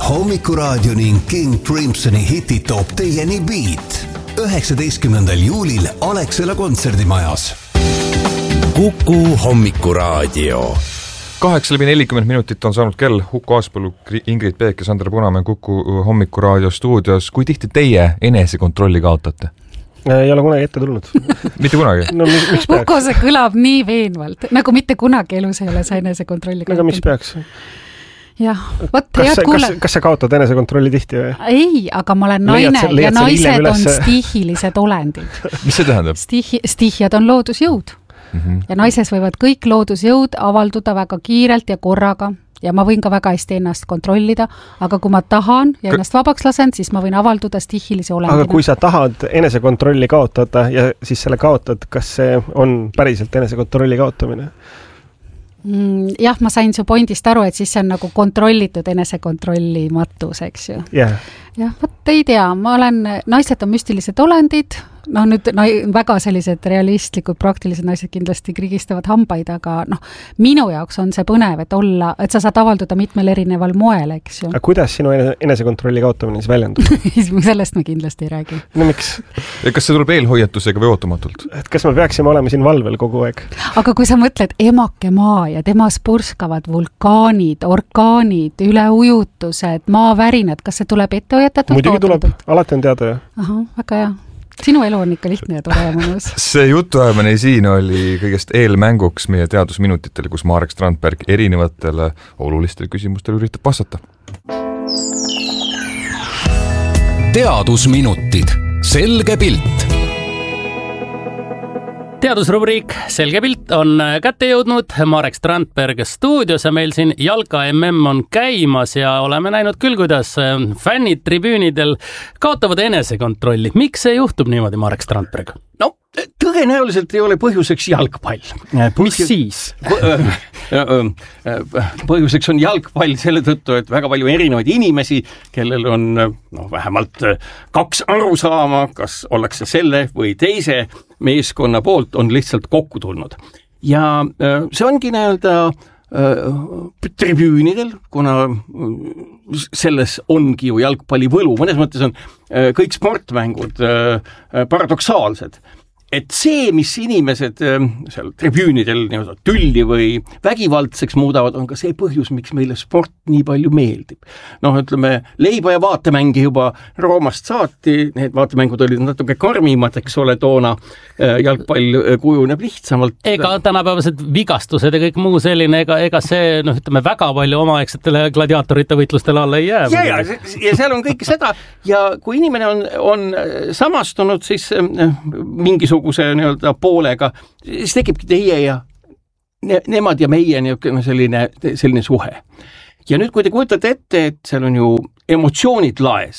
Hommikuraadio ning King Crimsoni hitid toob teieni Beat 19. juulil Alexela kontserdimajas. Kuku Hommikuraadio. 8:40 minutit on saanud kell. Huku Aaspõllu, Ingrid Peek ja Sandra Punamäe Kuku Hommikuraadio stuudios. Kui tihti teie enesekontrolli kaotate? Ei ole kunagi ette tulnud. Mitte kunagi? No miks peaks? Huko, see kõlab nii veenvalt. Nagu mitte kunagi elus ei ole sa enesekontrolli kaotanud. Aga miks peaks? Jah, võt, head kuule. Kas sa kaotad enesekontrolli tihti või? Ei, aga ma olen naine ja naised on stihilised olendid. Mis see tähendab? Stihjad on loodusjõud. Ja naises võivad kõik loodusjõud avalduda väga kiirelt ja korraga. Ja ma võin ka väga hästi ennast kontrollida, aga kui ma tahan ja ennast vabaks lasen, siis ma võin avalduda stihilise olendina. Aga kui sa tahad enesekontrolli kaotada ja siis selle kaotad, kas see on päriselt enesekontrolli kaotamine? Jah, ma sain su pointist aru, et siis see on nagu kontrollitud enesekontrolli matus, eks ju. Yeah. Jah, võt ei tea, naised on müstilised olendid, nüüd väga sellised realistlikud, praktilised naised kindlasti krigistavad hambaid, aga minu jaoks on see põnev, et sa saad avalduda mitmel erineval moel, eks ju. Aga kuidas sinu enesekontrolli kaotamine siis väljendub? Sellest me kindlasti ei räägi. No miks? Ja kas see tuleb eelhoiatusega või ootamatult? Et kas me peaksime olema siin valvel kogu aeg? Aga kui sa mõtled emake maa ja temas purskavad vulkaanid, orkaanid, üleujutused, maavärinad, kas see tuleb ette hoiatatud? Muidugi tuleb, alati on teada ju. Aha, väga hea. Sinu elu on ikka lihtne ja tore ja mõnus. See jutuajamine siin oli kõigest eelmänguks meie teadusminutitele, kus Marek Strandberg erinevatele olulistele küsimustele üritab vastata. Teadusminutid. Selge pilt. Teadusrubriik Selge pilt on kätte jõudnud. Marek Strandberg stuudios ja meil siin jalka MM on käimas ja oleme näinud küll, kuidas fännid tribüünidel kaotavad enesekontrolli. Miks see juhtub niimoodi, Marek Strandberg? No, tõenäoliselt ei ole põhjuseks jalgpall. Mis siis? Põhjuseks on jalgpall selle tõttu, et väga palju erinevaid inimesi, kellel on vähemalt 2 arusaama, kas ollakse selle või teise meeskonna poolt, on lihtsalt kokku tulnud. Ja see ongi tribüünidel, kuna selles ongi ju jalgpalli võlu. Mõnes mõttes on kõik sportmängud paradoksaalsed. Et see, mis inimesed seal tribüünidel tülli või vägivaldseks muudavad, on ka see põhjus, miks meile sport nii palju meeldib. Ütleme, leiba ja vaatemängi juba Roomast saati, need vaatemängud olid natuke karmimad, eks ole, toona jalgpall kujuneb lihtsamalt. Ega tänapäevased vigastused ja kõik muu selline, ega see, ütleme, väga palju omaaegsetele gladiaatorite võitlustele alla ei jää. Ja seal on kõik seda, ja kui inimene on samastunud, siis mingisuguse poolega, siis tekibki teie ja nemad ja meie selline suhe. Ja nüüd, kui te kujutate ette, et seal on ju emotsioonid laes,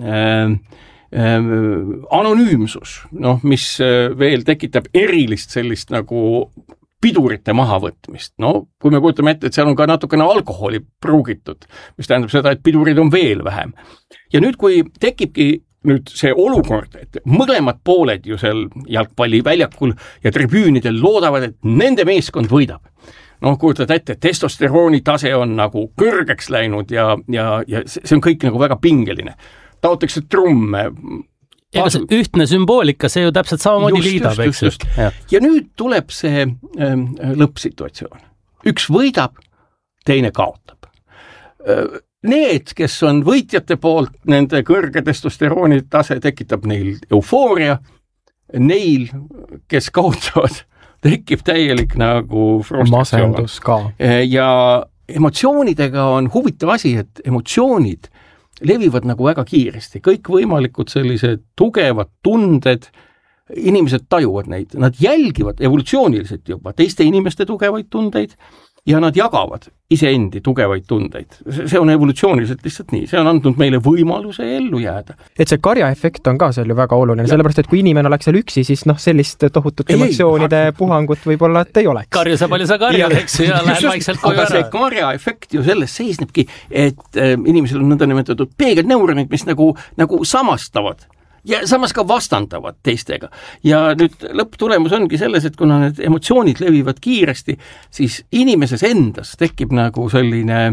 anonüümsus, mis veel tekitab erilist sellist nagu pidurite mahavõtmist. Kui me kujutame ette, et seal on ka natukene alkoholi pruugitud, mis tähendab seda, et pidurid on veel vähem. Ja nüüd, kui tekibki see olukord, et mõlemad pooled ju seal jalgpalli väljakul ja tribüünidel loodavad, et nende meeskond võidab. Kujutad ette, testosterooni tase on nagu kõrgeks läinud ja see on kõik nagu väga pingeline. Taotakse trumme. Ega see ühtne sümboolika, see ju täpselt samamoodi liidab, eks just. Ja nüüd tuleb see lõppsituatsioon. Üks võidab, teine kaotab. Need, kes on võitjate poolt, nende kõrge testosterooni tase tekitab neil eufooria, neil, kes kaotavad, tekib täielik nagu frustratsioon. Masendus ka. Ja emotsioonidega on huvitav asi, et emotsioonid levivad nagu väga kiiresti. Kõik võimalikud sellised tugevad tunded, inimesed tajuvad neid, nad jälgivad evolutsiooniliselt juba teiste inimeste tugevaid tundeid, ja nad jagavad iseendi tugevaid tundeid. See on evolutsiooniliselt lihtsalt nii. See on andnud meile võimaluse ellu jääda. Et see karjaefekt on ka seal ju väga oluline, sellepärast, et kui inimene oleks seal üksi, siis sellist tohutut emotsioonide puhangut võib-olla, et ei oleks. Karju sa palju sa karjad, eks ja lähed vaikselt koju ära. Aga see karjaefekt ju selles seisnebki, et inimesel on nõndanimetatud peegelneuronid, mis nagu samastavad ja samas ka vastandavad teistega. Ja nüüd lõpptulemus ongi selles, et kuna need emotsioonid levivad kiiresti, siis inimeses endas tekib nagu selline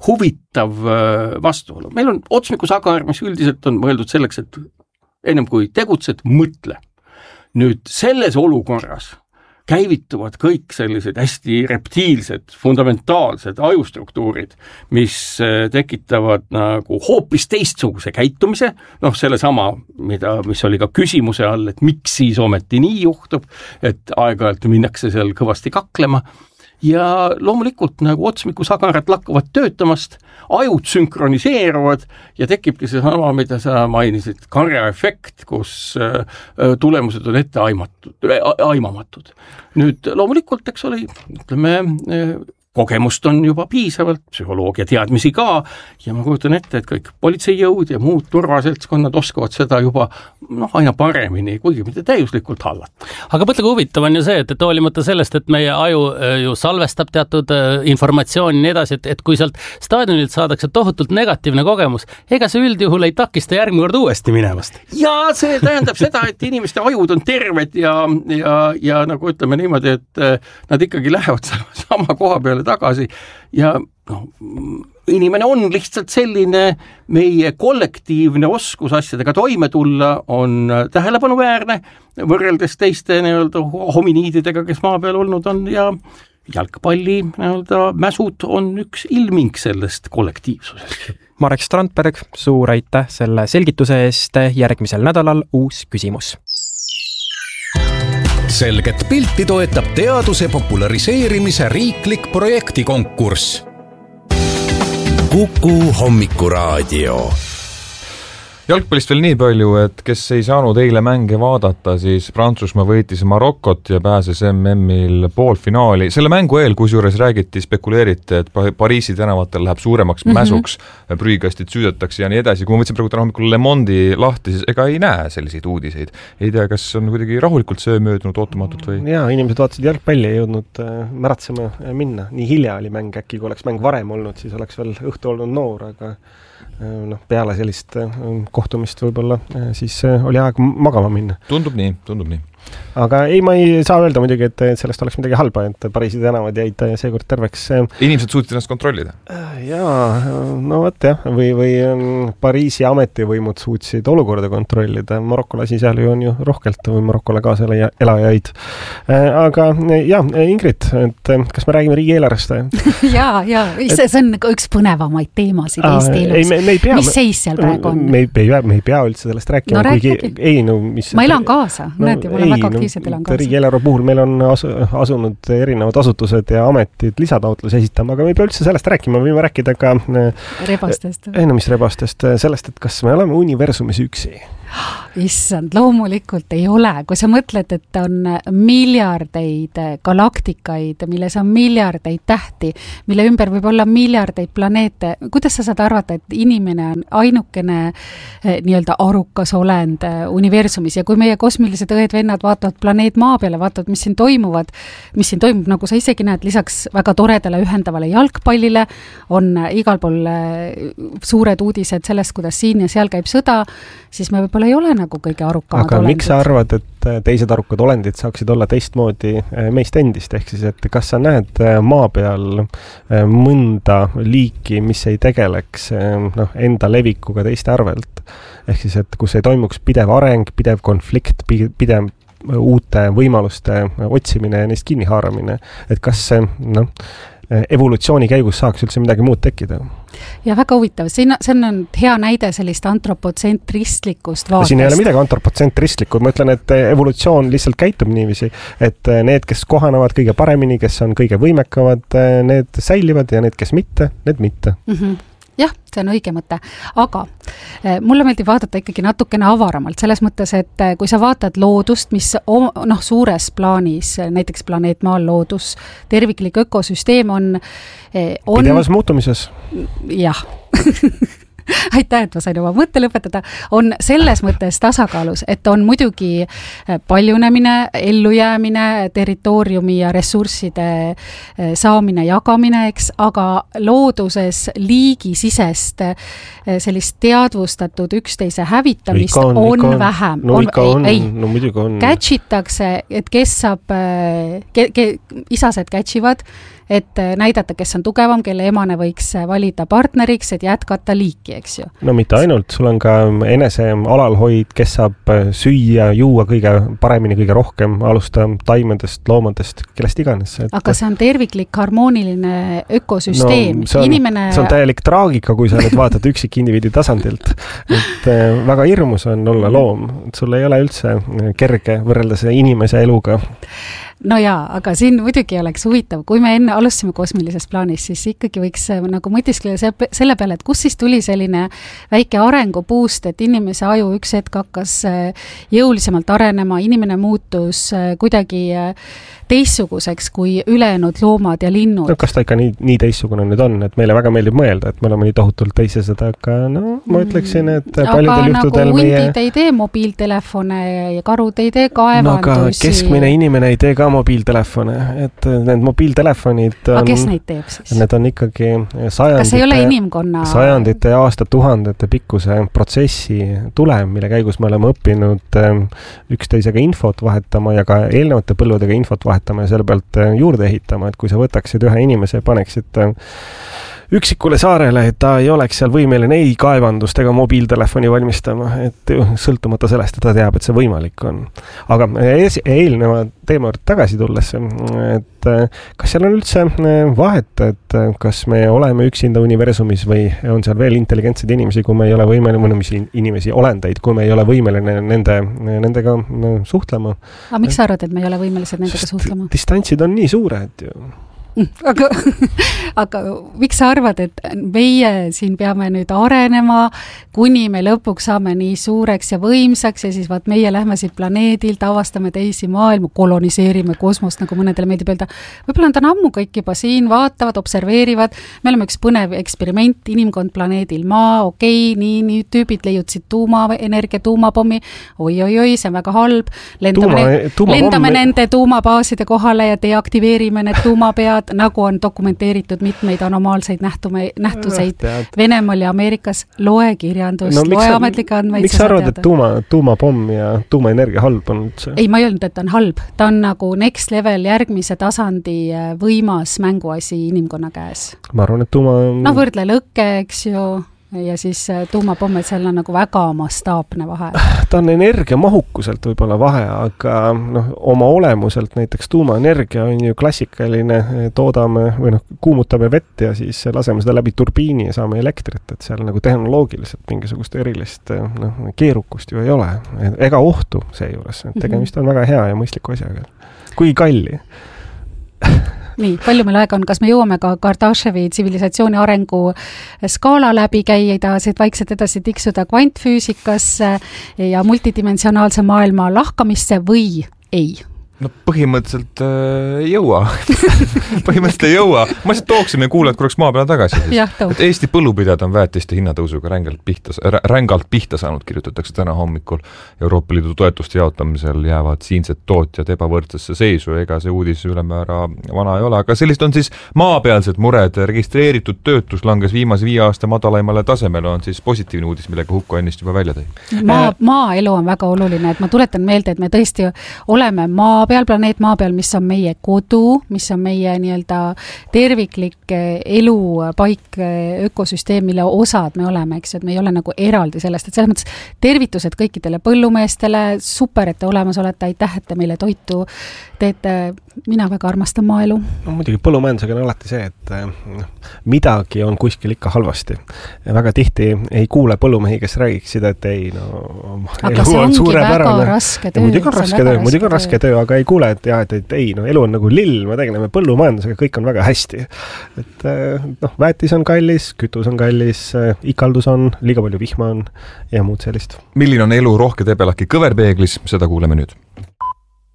huvitav vastuolu. Meil on otsmikusagar, mis üldiselt on mõeldud selleks, et ennem kui tegutsed, mõtle. Nüüd selles olukorras käivituvad kõik sellised hästi reptiilsed, fundamentaalsed ajustruktuurid, mis tekitavad nagu hoopis teistsuguse käitumise, selle sama, mis oli ka küsimuse all, et miks siis ometi nii juhtub, et aeg-ajalt minnakse seal kõvasti kaklema, ja loomulikult nagu otsmikusagarad lakkavad töötamast, ajud sünkroniseeruvad ja tekibki see sama, mida sa mainisid, karjaefekt, kus tulemused on ette aimamatud. Nüüd loomulikult, eks ole, ütleme, kogemust on juba piisavalt, psühholoogia teadmisi ka, ja ma kujutan ette, et kõik politseijõud ja muud turvaseltskonnad oskavad seda juba aina paremini, kuigi mitte täiuslikult hallata. Aga mõtle, kui huvitav on ju see, et hoolimata sellest, et meie aju ju salvestab teatud informatsiooni nii edasi, et kui sealt staadionilt saadakse tohutult negatiivne kogemus, ega see üldjuhul ei takista järgmine kord uuesti minevast. Ja see tähendab seda, et inimeste ajud on terved ja nagu ütleme niimoodi, et nad ikkagi lähevad sama koha peale tagasi ja inimene on lihtsalt selline, meie kollektiivne oskus asjadega toime tulla on tähelepanuväärne võrreldes teiste hominiididega, kes maa peal olnud on ja jalgpalli mäsud on üks ilming sellest kollektiivsusest. Marek Strandberg, suur aitäh selle selgituse eest, järgmisel nädalal uus küsimus. Selget pilti toetab teaduse populariseerimise riiklik projektikonkurss. Kuku Hommikuraadio. Jalgpallist veel nii palju, et kes ei saanud eile mänge vaadata, siis Prantsusmaa võitis Marokot ja pääses MM-il poolfinaali. Selle mängu eel, kusjuures spekuleeriti, et Pariisi tänavatel läheb suuremaks mäsuks, prügikastid süüdetakse ja nii edasi. Kui ma võtsin praegu täna hommikul Le Monde'i lahti, siis ega ei näe selliseid uudiseid. Ei tea, kas on kuidagi rahulikult söö möödunud ootamatult või? Jaa, inimesed vaatasid jalgpalli ei jõudnud märatsema minna. Nii hilja oli mäng, äkki kui oleks mäng varem olnud, siis oleks veel õhtu olnud noor, aga peale sellist kohtumist võib-olla siis oli aeg magama minna. Tundub nii. Aga ei, ma ei saa öelda muidugi, et sellest oleks midagi halba, et Pariisi tänavad jäid seekord terveks. Inimesed suutsid ennast kontrollida? Jaa, no võt jah, või Pariisi ametivõimud suutsid olukorda kontrollida. Maroko lasi seal ju on ju rohkelt või Marokole kaasa elajaid. Aga jah, Ingrid, et kas me räägime riigieelarvest? Jaa, see on üks põnevamaid teemasid Eesti elus. Mis seis seal praegu on? Me ei pea üldse sellest rääkima. Ma elan kaasa, näed ju, väga aktiivselt elan kaasa. Riigieelarve puhul meil on asunud erinevad asutused ja ametid lisataotluse esitama, aga me ei pea üldse sellest rääkima, me võime rääkida ka rebastest. Mis rebastest, sellest, et kas me oleme universumis üksi. Issand, loomulikult ei ole. Kui sa mõtled, et on miljardeid galaktikaid, milles on miljardeid tähti, mille ümber võib olla miljardeid planeete, kuidas sa saad arvata, et inimene on ainukene nii-öelda arukas olend universumis ja kui meie kosmilised õed-vennad vaatavad planeet maa peale, vaatavad, mis siin toimub, nagu sa isegi näed, lisaks väga toredale ühendavale jalgpallile on igal pool suured uudised sellest, kuidas siin ja seal käib sõda, siis me võib-olla ei ole nagu kõige arukamad aga olendid. Miks sa arvad, et teised arukad olendid saaksid olla teistmoodi meist endist, ehk siis, et kas sa näed maa peal mõnda liiki, mis ei tegeleks enda levikuga teiste arvelt, ehk siis, et kus ei toimuks pidev areng, pidev konflikt, pidev uute võimaluste otsimine ja neist kinni haaramine, et kas evolutsiooni käigus saaks üldse midagi muud tekkida? Ja väga huvitav, see on hea näide sellist antropotsentristlikust vaatest. Siin ei ole midagi antropotsentristlikku, ma ütlen, et evolutsioon lihtsalt käitub niiviisi, et need, kes kohanevad kõige paremini, kes on kõige võimekavad, need säilivad ja need, kes mitte, need mitte. Jah, see on õige mõte, aga mulle meeldib vaadata ikkagi natukene avaramalt, selles mõttes, et kui sa vaatad loodust, mis suures plaanis, näiteks planeet Maal loodus, terviklik ökosüsteem on pidevas muutumises. Jah. aitäh, et ma sain oma mõtte lõpetada, on selles mõttes tasakaalus, et on muidugi paljunemine, ellujäämine, territooriumi ja ressursside saamine, jagamine, eks, aga looduses liigisisest sellist teadvustatud üksteise hävitamist on vähem. No ikka on, no muidugi on. Catchitakse, et kes saab, isased catchivad, et näidata, kes on tugevam, kelle emane võiks valida partneriks, et jätkata liiki, eks ju. No mitte ainult, sul on ka enese alalhoid, kes saab süüa, juua kõige paremini, kõige rohkem, alusta taimedest, loomadest, kellest iganes. Aga see on terviklik, harmooniline ökosüsteem. No, see on täielik traagika, kui sa nüüd vaatad üksikindiviidi tasandilt. Et väga hirmus on olla loom. Sul ei ole üldse kerge võrreldes inimese eluga. No jaa, aga siin muidugi oleks huvitav, kui me enne alustasime kosmilises plaanis, siis ikkagi võiks nagu mõtiskleda selle peale, et kus siis tuli selline väike arengupuust, et inimese aju üks hetk hakkas jõulisemalt arenema, inimene muutus kuidagi teistsuguseks kui ülejäänud loomad ja linnud. No kas ta ikka nii teistsugune nüüd on, et meile väga meeldib mõelda, et me oleme nii tohutult teised, aga no ma ütleksin, et paljudel juhtudel nagu hundid ei tee mobiiltelefone ja karud ei tee kaevandusi. No aga keskmine inimene ei tee ka mobiiltelefone, et need mobiiltelefonid on... Aga kes neid teeb siis? Need on ikkagi kas ei ole inimkonna... sajandite ja aastatuhandete pikkuse protsessi tulem, mille käigus me oleme õppinud üksteisega infot vahetama ja ka eelnevate põlvedega infot vahetama ja selle pealt juurde ehitama, et kui sa võtaksid ühe inimese ja paneksid üksikule saarele, et ta ei oleks seal võimeline ei kaevandust ega mobiiltelefoni valmistama, et sõltumata sellest, et ta teab, et see võimalik on. Aga eelneva teema tagasi tulles, et kas seal on üldse vahet, et kas me oleme üksinda universumis või on seal veel intelligentsed inimesi, kui me ei ole võimeline inimesi olendeid, kui me ei ole võimeline nendega suhtlema. Aga miks sa arvad, et me ei ole võimelised nendega suhtlema? Distantsid on nii suured ju. Aga miks sa arvad, et meie siin peame nüüd arenema, kuni me lõpuks saame nii suureks ja võimsaks ja siis vaat meie lähme siit planeedilt, avastame teisi maailmu, koloniseerime kosmost, nagu mõnedele meeldib öelda. Võib-olla on ta ammu kõik juba siin, vaatavad, observeerivad, me oleme üks põnev eksperiment, inimkond planeedil Maa, okei, nii tüübid leiutsid tuumaenergia, tuumapommi, oi, see on väga halb, lendame nende tuumabaaside kohale ja deaktiveerime need tuumapead, nagu on dokumenteeritud mitmeid anomaalseid nähtuseid Venemaal ja Ameerikas, loe kirjandust, loe ametlikke andmeid. Miks sa arvad, et tuumapomm ja tuumaenergia halb on üldse? Ei, ma ei öelnud, et ta on halb. Ta on nagu next level, järgmise tasandi võimas mänguasi inimkonna käes. Ma arvan, et võrdle lõkke, eks ju, ja siis tuumapomm, et seal on nagu väga mastaapne vahe. Ta on energiamahukuselt võib-olla vahe, aga oma olemuselt näiteks tuumaenergia on ju klassikaline, toodame või kuumutame vett ja siis laseme seda läbi turbiini ja saame elektrit, et seal nagu tehnoloogiliselt mingisugust erilist keerukust ju ei ole. Ega ohtu seejuures, tegemist on väga hea ja mõistliku asjaga. Kui kalli? Nii, palju meil aega on, kas me jõuame ka Kardashevi tsivilisatsiooni arengu skaala läbi käida, vaikselt edasi tiksuda kvantfüüsikasse ja multidimensionaalse maailma lahkamisse või ei? No põhimõtteliselt ei jõua. Põhimõtteliselt ei jõua. Ma lihtsalt tooksime kuulajad korraks maa peale tagasi. Et Eesti põllupidajad on väetiste hinnatõusuga rängalt pihta saanud, kirjutatakse täna hommikul. Euroopa Liidu toetuste jaotamisel jäävad siinsed tootjad ebavõrdsesse seisu, ega see uudis ülemäära vana ei ole. Aga sellist on siis maapealsed mured, registreeritud töötus langes viimase 5 aasta madalaimale tasemele, on siis positiivne uudis, millega Hukko ennist juba välja tõi. Maaelu on väga oluline, et ma tuletan meelde, et me tõesti oleme planeet maa peal, mis on meie kodu, mis on meie nii-öelda terviklik elupaik, ökosüsteem, mille osad me oleme, eks, et me ei ole nagu eraldi sellest, et selles mõttes tervitused kõikidele põllumeestele, super, et te olemas olete, aitäh, et te meile toitu teete, mina väga armastan maaelu. No muidugi põllumajandusega on alati see, et midagi on kuskil ikka halvasti. Väga tihti ei kuule põllumehi, kes räägiksid, et ei, aga see ongi väga raske töö. Muidugi on raske töö, aga ei kuule, et ei, elu on nagu lill, me tegeleme põllumajandusega, kõik on väga hästi. Et väetis on kallis, kütus on kallis, ikaldus on, liiga palju vihma on ja muud sellist. Milline on elu rohke Tebelaki kõverpeeglis, seda kuuleme nüüd.